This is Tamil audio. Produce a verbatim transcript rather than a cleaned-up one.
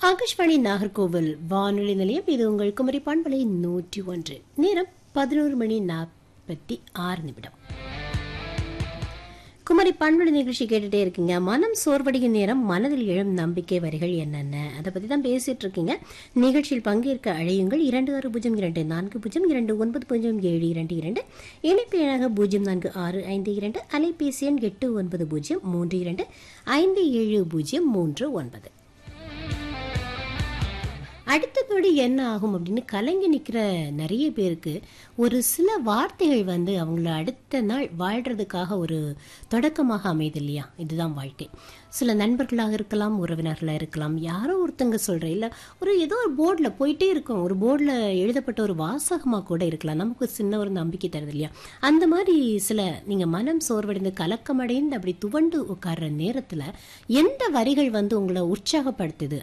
ஆகாஷ்வாணி நாகர்கோவில் வானொலி நிலையம். இது உங்கள் குமரி பண்பலை நூற்றி ஒன்று. நேரம் பதினோரு மணி நாற்பத்தி ஆறு நிமிடம். குமரி பண்பலை நிகழ்ச்சி கேட்டுட்டே இருக்கீங்க. மனம் சோர்வடையும் நேரம், மனதில் எழும் நம்பிக்கை வரிகள் என்னென்ன, அதை பத்தி தான் பேசிட்டு இருக்கீங்க. நிகழ்ச்சியில் பங்கேற்க அழையுங்கள். இரண்டு ஆறு பூஜ்ஜியம் இரண்டு நான்கு பூஜ்ஜியம் இரண்டு ஒன்பது பூஜ்ஜியம் ஏழு இரண்டு இரண்டு, இணைப்பு எண்ணாக பூஜ்ஜியம் நான்கு ஆறு ஐந்து இரண்டு, அலைபேசி எண் எட்டு ஒன்பது பூஜ்ஜியம் மூன்று இரண்டு ஐந்து ஏழு பூஜ்ஜியம் மூன்று ஒன்பது. அடுத்தபடி என்ன ஆகும் அப்படின்னு கலங்கி நிற்கிற நிறைய பேருக்கு ஒரு சில வார்த்தைகள் வந்து அவங்கள அடுத்த நாள் வாழ்றதுக்காக ஒரு தொடக்கமாக அமையுது இல்லையா? இதுதான் வாழ்க்கை. சில நண்பர்களாக இருக்கலாம், உறவினர்களாக இருக்கலாம், யாரோ ஒருத்தங்க சொல்கிற இல்லை ஒரு ஏதோ ஒரு போர்டில் போயிட்டே இருக்கும், ஒரு போர்டில் எழுதப்பட்ட ஒரு வாசகமாக கூட இருக்கலாம், நமக்கு சின்ன ஒரு நம்பிக்கை தருது இல்லையா? அந்த மாதிரி சில நீங்கள் மனம் சோர்வடைந்து கலக்கமடைந்து அப்படி துவண்டு உட்கார்ற நேரத்தில் எந்த வரிகள் வந்து உங்களை உற்சாகப்படுத்துது